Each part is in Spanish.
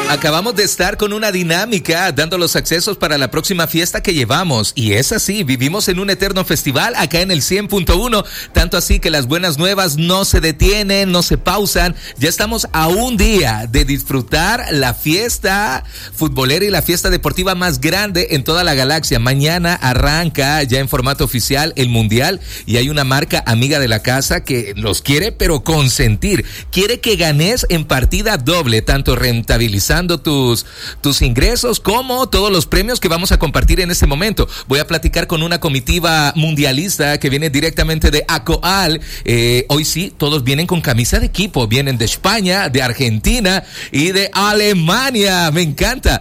Acabamos de estar con una dinámica dando los accesos para la próxima fiesta que llevamos. Y es así, vivimos en un eterno festival acá en el 100.1. Tanto así que las buenas nuevas no se detienen, no se pausan. Ya estamos a un día de disfrutar la fiesta futbolera y la fiesta deportiva más grande en toda la galaxia. Mañana arranca ya en formato oficial el Mundial. Y hay una marca amiga de la casa que los quiere pero consentir. Quiere que ganes en partida doble, tanto rentabilizando tus ingresos como todos los premios que vamos a compartir en este momento. Voy a platicar con una comitiva mundialista que viene directamente de Acoal. Hoy sí, todos vienen con camisa de equipo, vienen de España, de Argentina y de Alemania. Me encanta.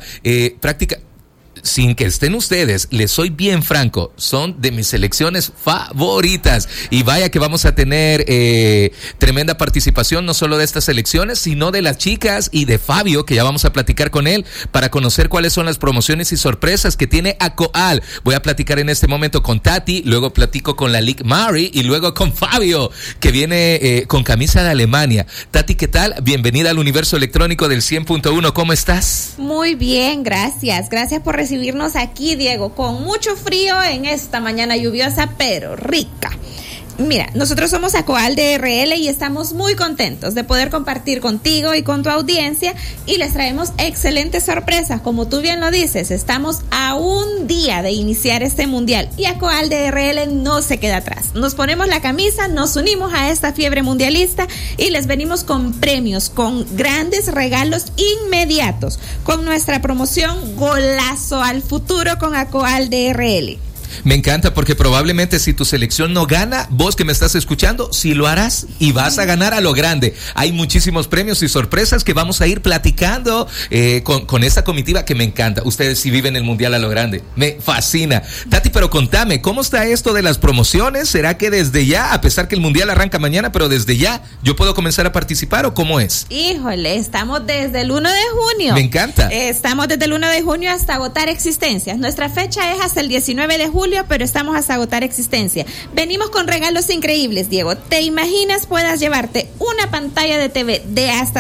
Sin que estén ustedes, les soy bien franco, son de mis selecciones favoritas. Y vaya que vamos a tener tremenda participación, no solo de estas selecciones, sino de las chicas y de Fabio, que ya vamos a platicar con él para conocer cuáles son las promociones y sorpresas que tiene Acoal. Voy a platicar en este momento con Tati, luego platico con la Lick Mary y luego con Fabio, que viene con camisa de Alemania. Tati, ¿qué tal? Bienvenida al universo electrónico del 100.1. ¿Cómo estás? Muy bien, gracias. Gracias por recibirnos aquí, Diego, con mucho frío en esta mañana lluviosa, pero rica. Mira, nosotros somos Acoal de RL y estamos muy contentos de poder compartir contigo y con tu audiencia y les traemos excelentes sorpresas. Como tú bien lo dices, estamos a un día de iniciar este mundial y Acoal de RL no se queda atrás. Nos ponemos la camisa, nos unimos a esta fiebre mundialista y les venimos con premios, con grandes regalos inmediatos, con nuestra promoción Golazo al Futuro con Acoal de RL. Me encanta porque probablemente si tu selección no gana, vos que me estás escuchando, sí lo harás y vas a ganar a lo grande. Hay muchísimos premios y sorpresas que vamos a ir platicando con esta comitiva que me encanta. Ustedes sí viven el mundial a lo grande. Me fascina. Tati, pero contame, ¿cómo está esto de las promociones? ¿Será que desde ya, a pesar que el mundial arranca mañana, pero desde ya yo puedo comenzar a participar o cómo es? Híjole, estamos desde el 1 de junio. Me encanta. Estamos desde el 1 de junio hasta agotar existencias. Nuestra fecha es hasta el 19 de julio, pero estamos hasta agotar existencia. Venimos con regalos increíbles, Diego. ¿Te imaginas puedas llevarte una pantalla de TV de hasta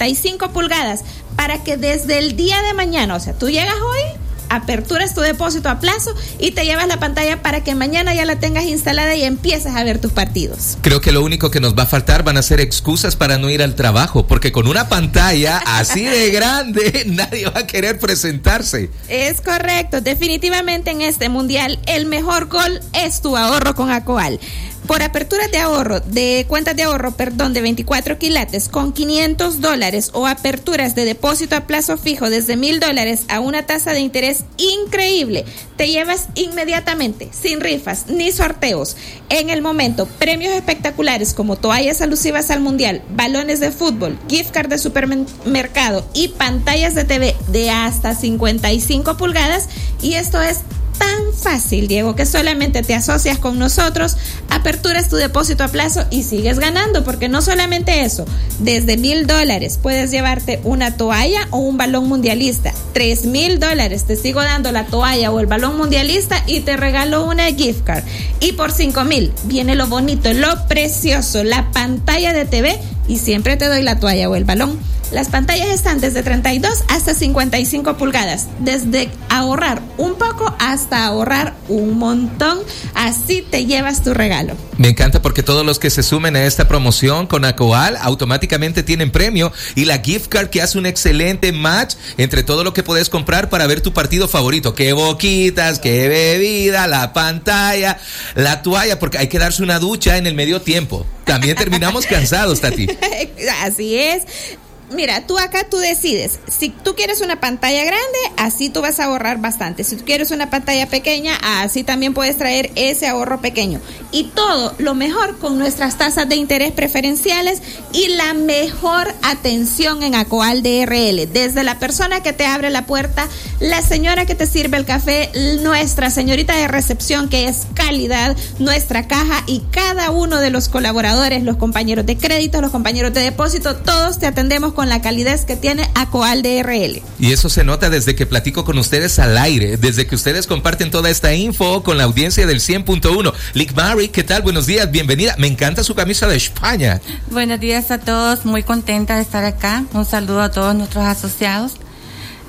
55 pulgadas para que desde el día de mañana, o sea, tú llegas hoy, aperturas tu depósito a plazo y te llevas la pantalla para que mañana ya la tengas instalada y empieces a ver tus partidos? Creo que lo único que nos va a faltar van a ser excusas para no ir al trabajo, porque con una pantalla así de grande nadie va a querer presentarse. Es correcto, definitivamente en este mundial el mejor gol es tu ahorro con Acoal. Por aperturas de ahorro, de cuentas de ahorro, de 24 quilates con $500 o aperturas de depósito a plazo fijo desde $1,000 a una tasa de interés increíble, te llevas inmediatamente, sin rifas ni sorteos, en el momento, premios espectaculares como toallas alusivas al mundial, balones de fútbol, gift card de supermercado y pantallas de TV de hasta 55 pulgadas. Y esto es tan fácil, Diego, que solamente te asocias con nosotros, aperturas tu depósito a plazo y sigues ganando, porque no solamente eso, desde $1,000 puedes llevarte una toalla o un balón mundialista, $3,000 te sigo dando la toalla o el balón mundialista y te regalo una gift card, y por $5,000 viene lo bonito, lo precioso, la pantalla de TV y siempre te doy la toalla o el balón. Las pantallas están desde 32 hasta 55 pulgadas, desde ahorrar un poco hasta ahorrar un montón, así te llevas tu regalo. Me encanta porque todos los que se sumen a esta promoción con Acoal automáticamente tienen premio y la gift card que hace un excelente match entre todo lo que puedes comprar para ver tu partido favorito. Qué boquitas, qué bebida, la pantalla, la toalla, porque hay que darse una ducha en el medio tiempo. También terminamos cansados, Tati. Así es. Mira, tú decides, si tú quieres una pantalla grande, así tú vas a ahorrar bastante. Si tú quieres una pantalla pequeña, así también puedes traer ese ahorro pequeño. Y todo lo mejor con nuestras tasas de interés preferenciales y la mejor atención en Acoal de RL. Desde la persona que te abre la puerta, la señora que te sirve el café, nuestra señorita de recepción que es calidad, nuestra caja y cada uno de los colaboradores, los compañeros de crédito, los compañeros de depósito, todos te atendemos con la calidez que tiene Acoal de RL. Y eso se nota desde que platico con ustedes al aire, desde que ustedes comparten toda esta info con la audiencia del 100.1. Lick Mary, ¿qué tal? Buenos días, bienvenida. Me encanta su camisa de España. Buenos días a todos, muy contenta de estar acá. Un saludo a todos nuestros asociados.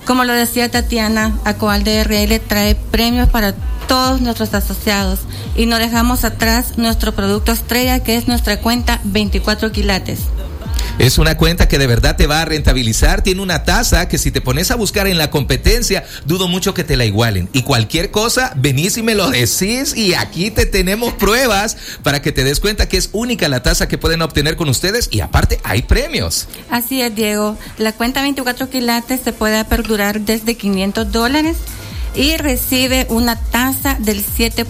Como lo decía Tatiana, Acoal DRL trae premios para todos nuestros asociados y no dejamos atrás nuestro producto estrella, que es nuestra cuenta 24 quilates. Es una cuenta que de verdad te va a rentabilizar. Tiene una tasa que si te pones a buscar en la competencia, dudo mucho que te la igualen. Y cualquier cosa, venís y me lo decís y aquí te tenemos pruebas para que te des cuenta que es única la tasa que pueden obtener con ustedes y aparte hay premios. Así es, Diego. La cuenta 24 quilates se puede aperturar desde $500 y recibe una tasa del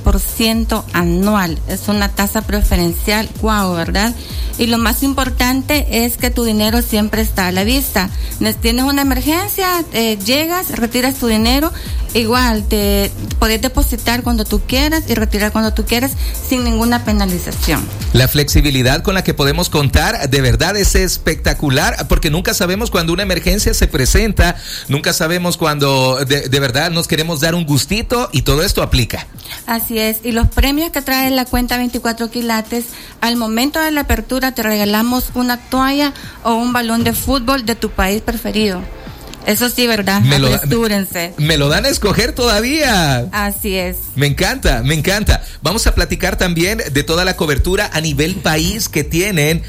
7% anual. Es una tasa preferencial, wow, ¿verdad? Y lo más importante es que tu dinero siempre está a la vista. Tienes una emergencia, llegas, retiras tu dinero, igual te podés depositar cuando tú quieras y retirar cuando tú quieras sin ninguna penalización. La flexibilidad con la que podemos contar de verdad es espectacular, porque nunca sabemos cuando una emergencia se presenta, nunca sabemos cuando de verdad nos queremos dar un gustito y todo esto aplica. Así es, y los premios que trae la cuenta 24 quilates, al momento de la apertura te regalamos una toalla o un balón de fútbol de tu país preferido. Eso sí, ¿verdad? Apresúrense. Me lo dan a escoger todavía. Así es. Me encanta, me encanta. Vamos a platicar también de toda la cobertura a nivel país que tienen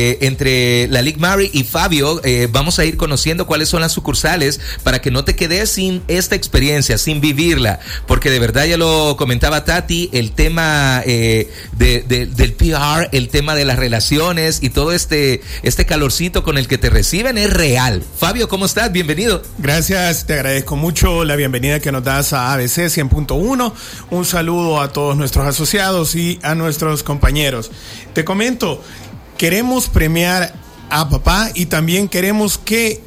entre la Ligue Mary y Fabio. Vamos a ir conociendo cuáles son las sucursales para que no te quedes sin esta experiencia, sin vivirla. Porque de verdad, ya lo comentaba Tati, el tema del PR, el tema de las relaciones y todo este calorcito con el que te reciben es real. Fabio, ¿cómo estás? Bienvenido. Gracias, te agradezco mucho la bienvenida que nos das a ABC 100.1. Un saludo a todos nuestros asociados y a nuestros compañeros. Te comento, queremos premiar a papá y también queremos que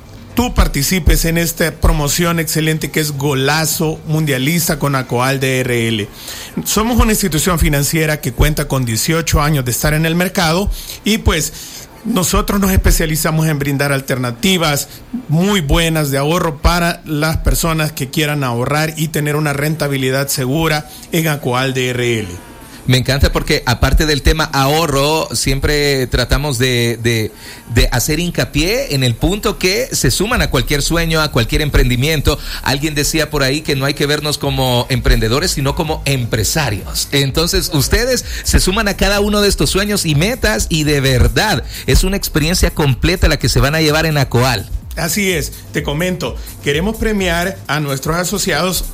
tú participes en esta promoción excelente que es Golazo Mundialista con Acoal DRL. Somos una institución financiera que cuenta con 18 años de estar en el mercado y pues nosotros nos especializamos en brindar alternativas muy buenas de ahorro para las personas que quieran ahorrar y tener una rentabilidad segura en Acoal DRL. Me encanta porque aparte del tema ahorro, siempre tratamos de hacer hincapié en el punto que se suman a cualquier sueño, a cualquier emprendimiento. Alguien decía por ahí que no hay que vernos como emprendedores, sino como empresarios. Entonces, ustedes se suman a cada uno de estos sueños y metas y de verdad es una experiencia completa la que se van a llevar en Acoal. Así es, te comento, queremos premiar a nuestros asociados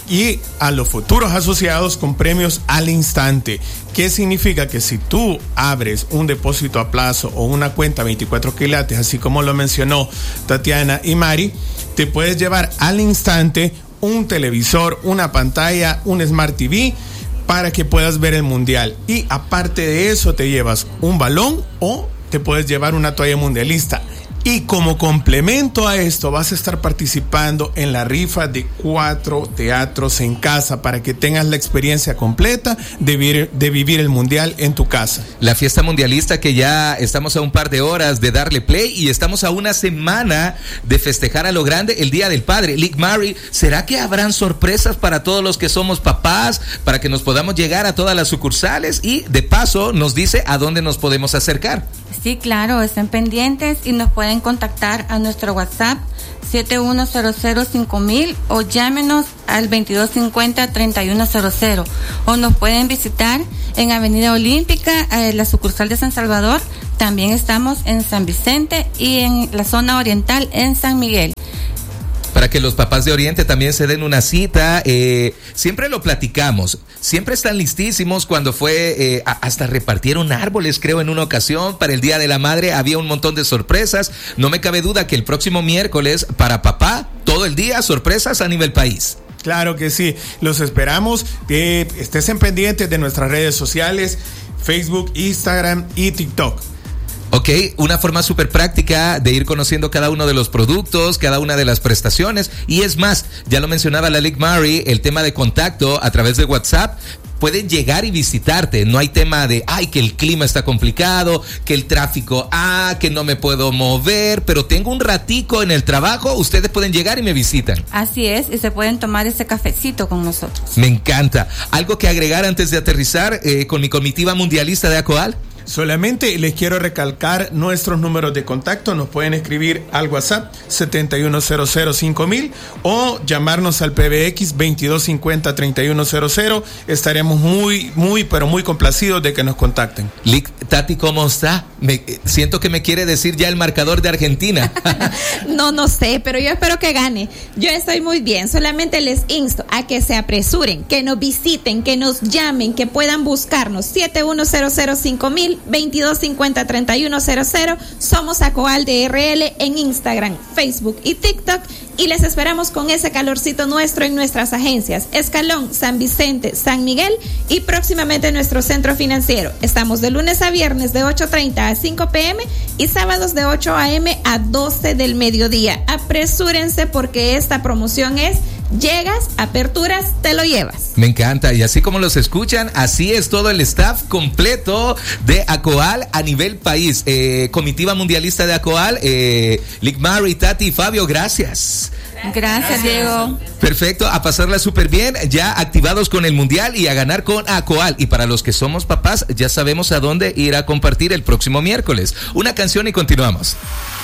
y a los futuros asociados con premios al instante. ¿Qué significa? Que si tú abres un depósito a plazo o una cuenta 24 quilates, así como lo mencionó Tatiana y Mari, te puedes llevar al instante un televisor, una pantalla, un Smart TV para que puedas ver el mundial. Y aparte de eso te llevas un balón o te puedes llevar una toalla mundialista. Y como complemento a esto vas a estar participando en la rifa de 4 teatros en casa para que tengas la experiencia completa de vivir el mundial en tu casa. La fiesta mundialista que ya estamos a un par de horas de darle play y estamos a una semana de festejar a lo grande el Día del Padre. Ligue Mary, ¿será que habrán sorpresas para todos los que somos papás para que nos podamos llegar a todas las sucursales? Y de paso nos dice a dónde nos podemos acercar. Sí, claro, estén pendientes y nos pueden contactar a nuestro WhatsApp 71005000 o llámenos al 2250-3100 o nos pueden visitar en Avenida Olímpica, la sucursal de San Salvador. También estamos en San Vicente y en la zona oriental en San Miguel. Para que los papás de Oriente también se den una cita, siempre lo platicamos, siempre están listísimos. Cuando fue, hasta repartieron árboles, creo, en una ocasión para el Día de la Madre, había un montón de sorpresas. No me cabe duda que el próximo miércoles, para papá, todo el día, sorpresas a nivel país. Claro que sí, los esperamos, estés en pendientes de nuestras redes sociales, Facebook, Instagram y TikTok. Ok, una forma súper práctica de ir conociendo cada uno de los productos, cada una de las prestaciones. Y es más, ya lo mencionaba la Ligue Mary, el tema de contacto a través de WhatsApp. Pueden llegar y visitarte, no hay tema de, que el clima está complicado, que el tráfico, que no me puedo mover, pero tengo un ratico en el trabajo, ustedes pueden llegar y me visitan. Así es, y se pueden tomar ese cafecito con nosotros. Me encanta. ¿Algo que agregar antes de aterrizar con mi comitiva mundialista de Acoal? Solamente les quiero recalcar nuestros números de contacto. Nos pueden escribir al WhatsApp 71005000 o llamarnos al PBX 2250-3100. Estaremos muy, pero muy complacidos de que nos contacten. Tati, ¿cómo está? Siento que me quiere decir ya el marcador de Argentina. No sé, pero yo espero que gane. Yo estoy muy bien. Solamente les insto a que se apresuren, que nos visiten, que nos llamen, que puedan buscarnos 71005000, 2250-3100. Somos Acoal DRL en Instagram, Facebook y TikTok. Y les esperamos con ese calorcito nuestro en nuestras agencias Escalón, San Vicente, San Miguel y próximamente en nuestro centro financiero. Estamos de lunes a viernes de 8:30 a 5 p.m. y sábados de 8 a.m. a 12 del mediodía. Apresúrense porque esta promoción es llegas, aperturas, te lo llevas. Me encanta, y así como los escuchan, así es todo el staff completo de Acoal a nivel país. Comitiva mundialista de Acoal, Ligmar, Tati y Fabio, gracias. Gracias, Diego. Perfecto, a pasarla súper bien, ya activados con el mundial y a ganar con Acoal. Y para los que somos papás, ya sabemos a dónde ir a compartir el próximo miércoles. Una canción y continuamos.